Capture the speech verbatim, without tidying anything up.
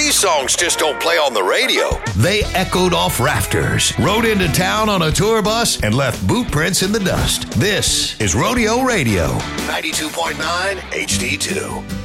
these songs just don't play on the radio. They echoed off rafters, rode into town on a tour bus, and left boot prints in the dust. This is Rodeo Radio, ninety-two point nine H D two.